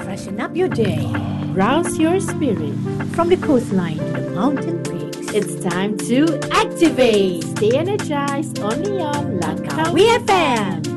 Freshen up your day. Rouse your spirit. From the coastline to the mountain peaks. It's time to activate. Stay energized only on Langkawi FM.